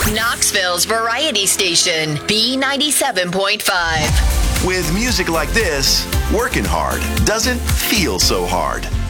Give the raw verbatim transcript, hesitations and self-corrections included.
Knoxville's variety station, B ninety-seven point five. With music like this, working hard doesn't feel so hard.